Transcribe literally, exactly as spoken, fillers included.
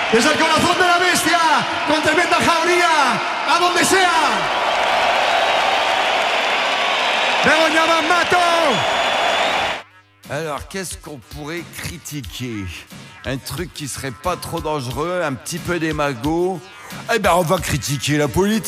Desde el corazón de la bestia, con tremenda jauría, a donde sea. Begoña Mato. Alors, qu'est-ce qu'on pourrait critiquer? Un truc qui serait pas trop dangereux, un petit peu démago. Eh ben, on va critiquer la politique.